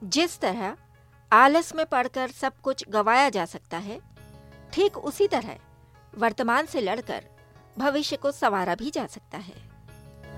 जिस तरह आलस में पड़कर सब कुछ गंवाया जा सकता है, ठीक उसी तरह वर्तमान से लड़कर भविष्य को संवारा भी जा सकता है।